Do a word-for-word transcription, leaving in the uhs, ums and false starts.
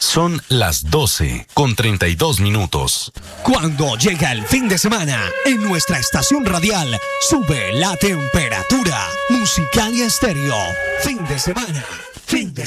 Son las doce con treinta y dos minutos. Cuando llega el fin de semana, en nuestra estación radial sube la temperatura. Musicalia Estéreo. Fin de semana. Fin de semana.